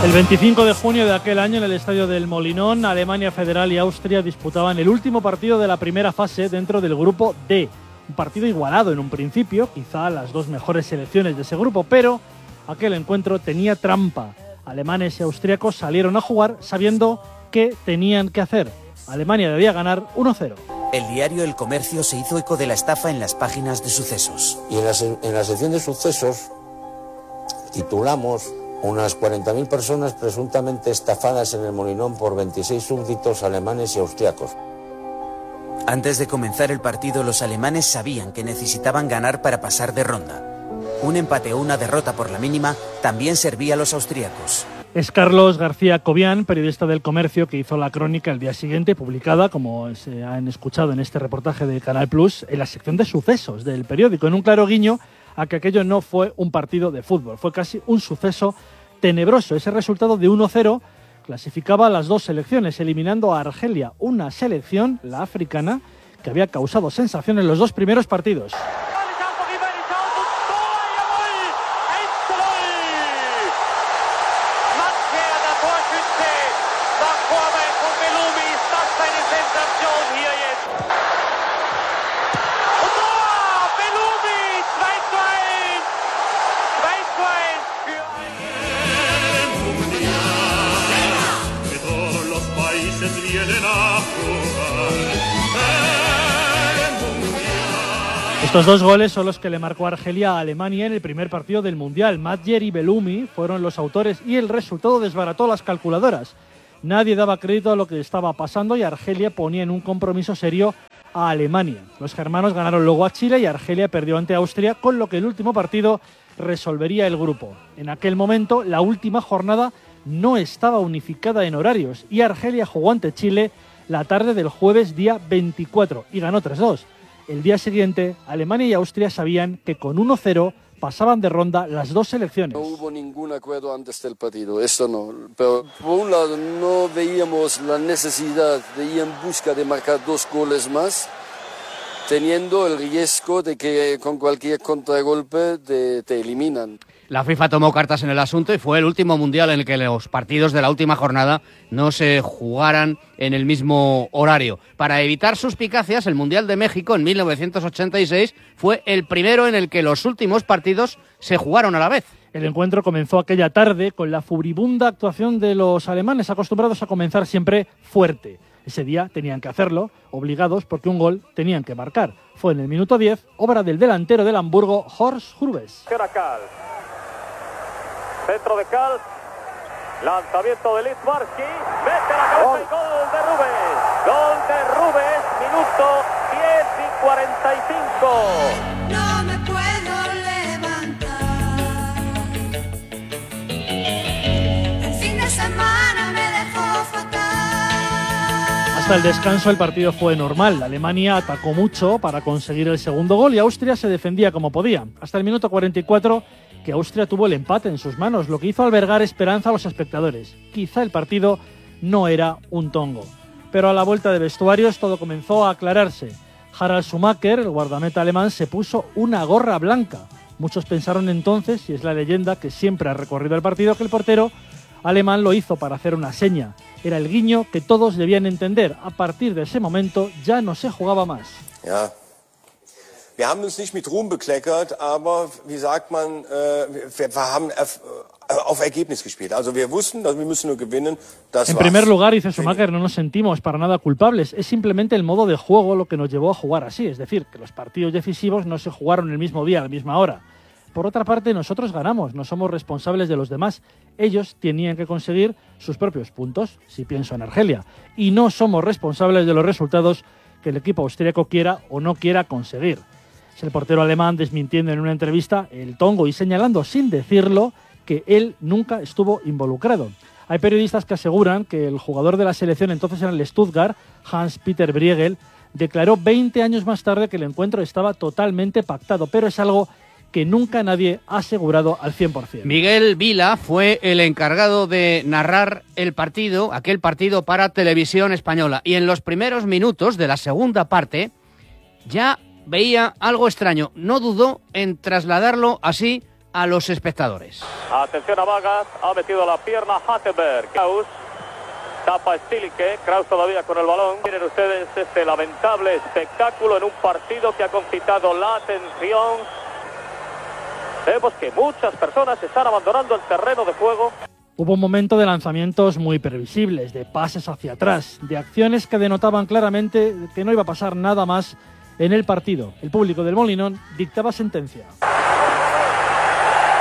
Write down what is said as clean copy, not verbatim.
El 25 de junio de aquel año, en el estadio del Molinón, Alemania Federal y Austria disputaban el último partido de la primera fase dentro del grupo D. Un partido igualado en un principio, quizá las dos mejores selecciones de ese grupo, pero aquel encuentro tenía trampa. Alemanes y austríacos salieron a jugar sabiendo qué tenían que hacer. Alemania debía ganar 1-0. El diario El Comercio se hizo eco de la estafa en las páginas de sucesos. Y en la sección de sucesos titulamos: unas 40.000 personas presuntamente estafadas en el Molinón por 26 súbditos alemanes y austriacos. Antes de comenzar el partido, los alemanes sabían que necesitaban ganar para pasar de ronda. Un empate o una derrota por la mínima también servía a los austríacos. Es Carlos García Cobian, periodista del Comercio, que hizo la crónica el día siguiente, publicada, como se han escuchado en este reportaje de Canal Plus, en la sección de sucesos del periódico, en un claro guiño a que aquello no fue un partido de fútbol, fue casi un suceso tenebroso. Ese resultado de 1-0 clasificaba a las dos selecciones, eliminando a Argelia, una selección, la africana, que había causado sensación en los dos primeros partidos. Estos dos goles son los que le marcó Argelia a Alemania en el primer partido del Mundial. Madjer y Belumi fueron los autores y el resultado desbarató las calculadoras. Nadie daba crédito a lo que estaba pasando y Argelia ponía en un compromiso serio a Alemania. Los germanos ganaron luego a Chile y Argelia perdió ante Austria, con lo que el último partido resolvería el grupo. En aquel momento, la última jornada no estaba unificada en horarios y Argelia jugó ante Chile la tarde del jueves día 24 y ganó 3-2. El día siguiente, Alemania y Austria sabían que con 1-0 pasaban de ronda las dos selecciones. No hubo ningún acuerdo antes del partido, esto no. Pero por un lado no veíamos la necesidad de ir en busca de marcar 2 goles más, teniendo el riesgo de que con cualquier contragolpe te eliminan. La FIFA tomó cartas en el asunto y fue el último mundial en el que los partidos de la última jornada no se jugaran en el mismo horario. Para evitar suspicacias, el Mundial de México en 1986 fue el primero en el que los últimos partidos se jugaron a la vez. El encuentro comenzó aquella tarde con la furibunda actuación de los alemanes, acostumbrados a comenzar siempre fuerte. Ese día tenían que hacerlo, obligados, porque un gol tenían que marcar. Fue en el minuto 10, obra del delantero del Hamburgo, Horst Hrubesch. Centro de Kals, lanzamiento de Littbarski, mete la cabeza y gol de Rubens. Gol de Rubens, minuto 10 y 45. No me puedo levantar. El fin de semana me dejó fatal. Hasta el descanso el partido fue normal. Alemania atacó mucho para conseguir el segundo gol y Austria se defendía como podía. Hasta el minuto 44, que Austria tuvo el empate en sus manos, lo que hizo albergar esperanza a los espectadores. Quizá el partido no era un tongo. Pero a la vuelta de vestuarios todo comenzó a aclararse. Harald Schumacher, el guardameta alemán, se puso una gorra blanca. Muchos pensaron entonces, y es la leyenda que siempre ha recorrido el partido, que el portero alemán lo hizo para hacer una seña. Era el guiño que todos debían entender. A partir de ese momento ya no se jugaba más. Ja. Wir haben uns nicht mit Ruhm bekleckert, aber wie sagt man, wir haben auf Ergebnis gespielt. Also wir wussten, dass wir müssen nur gewinnen. En primer lugar, dice Schumacher, no nos sentimos para nada culpables. Es simplemente el modo de juego lo que nos llevó a jugar así. Es decir, que los partidos decisivos no se jugaron el mismo día, a la misma hora. Por otra parte, nosotros ganamos, no somos responsables de los demás. Ellos tenían que conseguir sus propios puntos, si pienso en Argelia. Y no somos responsables de los resultados que el equipo austríaco quiera o no quiera conseguir. Es el portero alemán desmintiendo en una entrevista el tongo y señalando sin decirlo que él nunca estuvo involucrado. Hay periodistas que aseguran que el jugador de la selección entonces en el Stuttgart, Hans-Peter Briegel, declaró 20 años más tarde que el encuentro estaba totalmente pactado, pero es algo que nunca nadie ha asegurado al 100%. Miguel Vila fue el encargado de narrar el partido, aquel partido para Televisión Española, y en los primeros minutos de la segunda parte ya veía algo extraño. No dudó en trasladarlo así a los espectadores. Atención a Vargas, ha metido la pierna Hatteberg. Kraus, tapa Stilicke, Kraus todavía con el balón. Miren ustedes este lamentable espectáculo en un partido que ha concitado la atención. Vemos que muchas personas están abandonando el terreno de juego. Hubo un momento de lanzamientos muy previsibles, de pases hacia atrás, de acciones que denotaban claramente que no iba a pasar nada más en el partido. El público del Molinón dictaba sentencia.